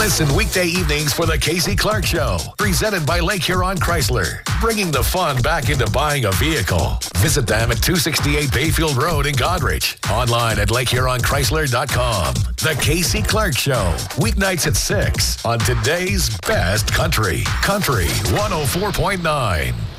Listen weekday evenings for the Casey Clark Show, presented by Lake Huron Chrysler, bringing the fun back into buying a vehicle. Visit them at 268 Bayfield Road in Goderich. Online at LakeHuronChrysler.com. The Casey Clark Show, weeknights at 6 on today's best country. Country 104.9.